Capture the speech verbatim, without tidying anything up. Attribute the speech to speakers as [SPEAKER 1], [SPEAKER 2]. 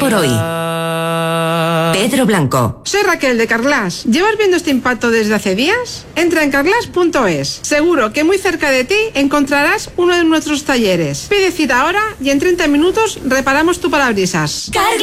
[SPEAKER 1] por hoy. Pedro Blanco.
[SPEAKER 2] Soy Raquel de Carglass. ¿Llevas viendo este impacto desde hace días? Entra en carglass punto es. Seguro que muy cerca de ti encontrarás uno de nuestros talleres. Pide cita ahora y en treinta minutos reparamos tu parabrisas.